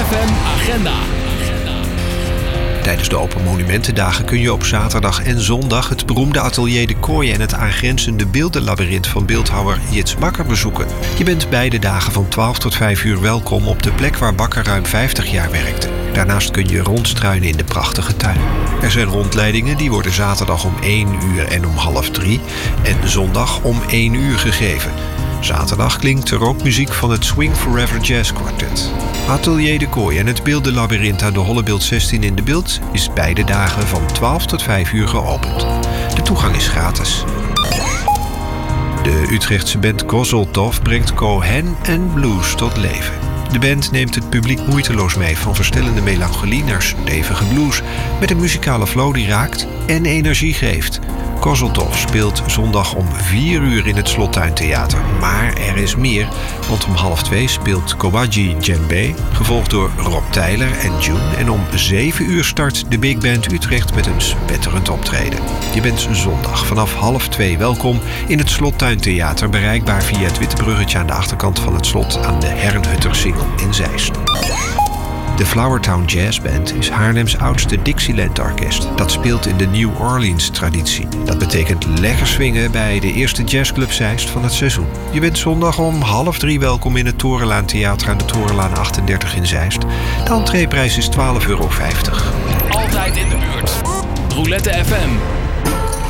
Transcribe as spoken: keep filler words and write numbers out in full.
F M agenda. Tijdens de Open Monumentendagen kun je op zaterdag en zondag het beroemde Atelier de Kooi en het aangrenzende beeldenlabyrint van beeldhouwer Jits Bakker bezoeken. Je bent beide dagen van twaalf tot vijf uur welkom op de plek waar Bakker ruim vijftig jaar werkte. Daarnaast kun je rondstruinen in de prachtige tuin. Er zijn rondleidingen die worden zaterdag om één uur en om half drie en zondag om één uur gegeven. Zaterdag klinkt er ook muziek van het Swing Forever Jazz Quartet. Atelier de Kooi en het beeldenlabyrint aan de Hollebeeld zestien in de Bilt is beide dagen van twaalf tot vijf uur geopend. De toegang is gratis. De Utrechtse band Kozeltov brengt Cohen en blues tot leven. De band neemt het publiek moeiteloos mee van verstellende melancholie naar stevige blues met een muzikale flow die raakt en energie geeft. Kozeltov speelt zondag om vier uur in het Slottuintheater. Maar er is meer, want om half twee speelt Kowaji Djembe, gevolgd door Rob Tyler en June. En om zeven uur start de Big Band Utrecht met een spetterend optreden. Je bent zondag vanaf half twee welkom in het Slottuintheater, bereikbaar via het witte bruggetje aan de achterkant van het slot aan de Herrenhuttersingel in Zeist. De Flowertown Jazz Band is Haarlems oudste Dixieland-orkest. Dat speelt in de New Orleans-traditie. Dat betekent lekker swingen bij de eerste jazzclub Zeist van het seizoen. Je bent zondag om half drie welkom in het Torenlaan Theater aan de Torenlaan achtendertig in Zeist. De entreeprijs is twaalf euro vijftig. Altijd in de buurt. Roulette F M.